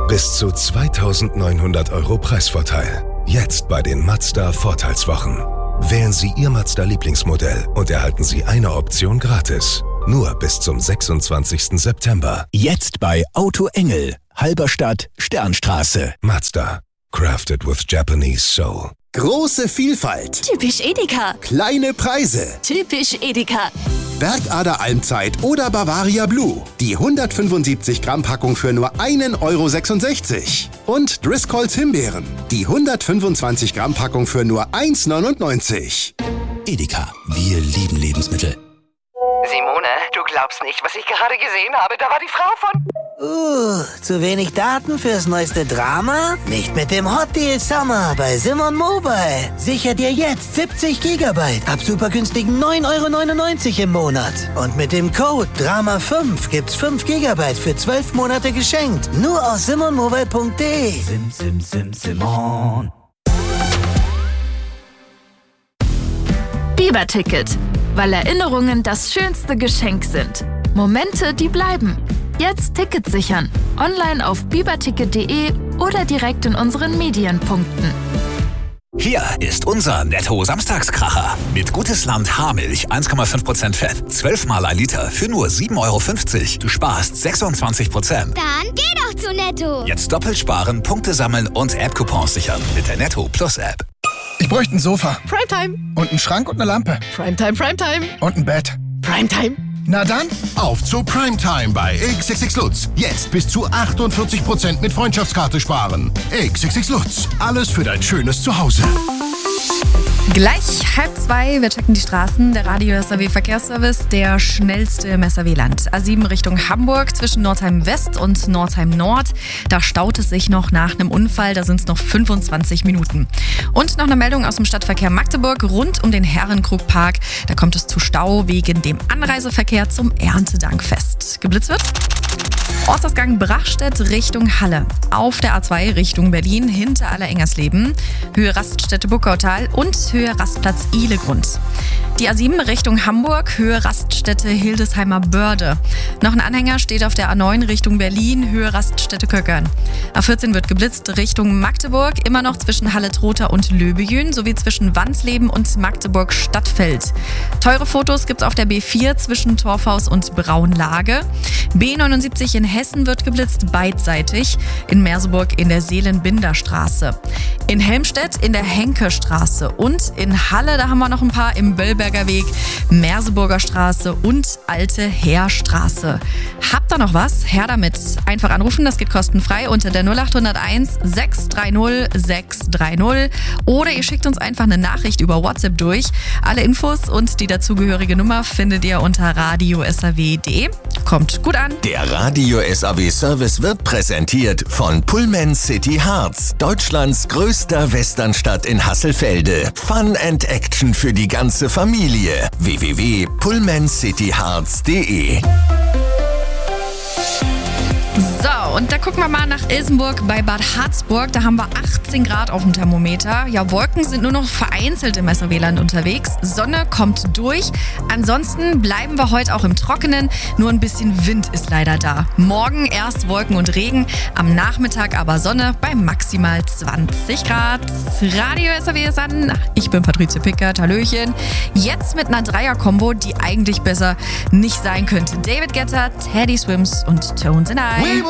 Bis zu 2.900 € Preisvorteil. Jetzt bei den Mazda Vorteilswochen. Wählen Sie Ihr Mazda-Lieblingsmodell und erhalten Sie eine Option gratis. Nur bis zum 26. September. Jetzt bei Auto Engel, Halberstadt, Sternstraße. Mazda. Crafted with Japanese soul. Große Vielfalt. Typisch Edeka. Kleine Preise. Typisch Edeka. Bergader Almzeit oder Bavaria Blue. Die 175 Gramm Packung für nur 1,66 €. Und Driscolls Himbeeren. Die 125 Gramm Packung für nur 1,99 €. Edeka, wir lieben Lebensmittel. Simone, du glaubst nicht, was ich gerade gesehen habe. Da war die Frau von... Zu wenig Daten fürs neueste Drama? Nicht mit dem Hot Deal Summer bei Simon Mobile. Sicher dir jetzt 70 GB ab super günstigen 9,99 € im Monat. Und mit dem Code DRAMA5 gibt's 5 GB für 12 Monate geschenkt. Nur aus simonmobile.de. Simon. Biber-Ticket, weil Erinnerungen das schönste Geschenk sind. Momente, die bleiben. Jetzt Tickets sichern. Online auf biberticket.de oder direkt in unseren Medienpunkten. Hier ist unser Netto-Samstagskracher. Mit Gutes Land Haarmilch, 1,5% Fett, 12 mal ein Liter für nur 7,50 €. Du sparst 26%. Dann geh doch zu Netto. Jetzt doppelt sparen, Punkte sammeln und App-Coupons sichern mit der Netto Plus App. Ich bräuchte ein Sofa. Primetime. Und einen Schrank und eine Lampe. Primetime, Primetime. Und ein Bett. Primetime. Na dann, auf zu Primetime bei XXX Lutz. Jetzt bis zu 48% mit Freundschaftskarte sparen. XXX Lutz. Alles für dein schönes Zuhause. Gleich 1:30, wir checken die Straßen. Der Radio SAW Verkehrsservice, der schnellste im SAW-Land. A7 Richtung Hamburg zwischen Nordheim West und Nordheim Nord. Da staut es sich noch nach einem Unfall, da sind es noch 25 Minuten. Und noch eine Meldung aus dem Stadtverkehr Magdeburg rund um den Herrenkrugpark. Da kommt es zu Stau wegen dem Anreiseverkehr zum Erntedankfest. Geblitzt wird? Ortsausgang Brachstedt Richtung Halle. Auf der A2 Richtung Berlin hinter Allerengersleben. Höhe Raststätte Buckautal und Höhe Rastplatz Ihlegrund. Die A7 Richtung Hamburg, Höhe Raststätte Hildesheimer Börde. Noch ein Anhänger steht auf der A9 Richtung Berlin, Höhe Raststätte Köckern. A14 wird geblitzt Richtung Magdeburg, immer noch zwischen Halle-Trotha und Löbejün, sowie zwischen Wandsleben und Magdeburg-Stadtfeld. Teure Fotos gibt's auf der B4 zwischen Torfhaus und Braunlage. B79 in Hessen wird geblitzt beidseitig, in Merseburg in der Seelenbinderstraße. In Helmstedt in der Henkestraße und in Halle, da haben wir noch ein paar im Böllberger Weg, Merseburger Straße und Alte Heerstraße. Habt ihr noch was? Her damit. Einfach anrufen, das geht kostenfrei unter der 0801 630 630 oder ihr schickt uns einfach eine Nachricht über WhatsApp durch. Alle Infos und die dazugehörige Nummer findet ihr unter radiosaw.de. Kommt gut an. Der Radio SAW Service wird präsentiert von Pullman City Harz, Deutschlands größter Westernstadt in Hasselfelde. Fun and Action für die ganze Familie. www.pullmancityharz.de. So, und da gucken wir mal nach Ilsenburg bei Bad Harzburg. Da haben wir 18 Grad auf dem Thermometer. Ja, Wolken sind nur noch vereinzelt im SAW-Land unterwegs. Sonne kommt durch. Ansonsten bleiben wir heute auch im Trockenen. Nur ein bisschen Wind ist leider da. Morgen erst Wolken und Regen, am Nachmittag aber Sonne bei maximal 20 Grad. Radio SAW ist an. Ich bin Patrizia Pickert. Hallöchen. Jetzt mit einer Dreier-Kombo, die eigentlich besser nicht sein könnte. David Guetta, Teddy Swims und Tones and I.